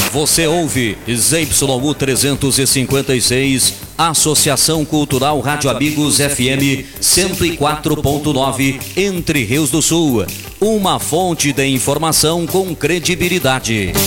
Você ouve ZYU 356, Associação Cultural Rádio Amigos FM 104.9, Entre Rios do Sul. Uma fonte de informação com credibilidade.